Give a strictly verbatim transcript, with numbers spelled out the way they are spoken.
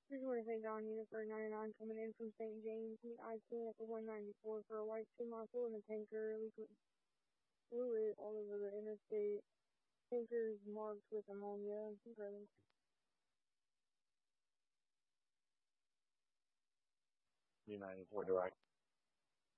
Just want to say Don Unifer ninety-nine coming in from Saint James. Meet I ten at the one ninety-four for a white semi full in a tanker. Liquid fluid all over the interstate. Tanker is marked with ammonia. Really. U ninety-four direct.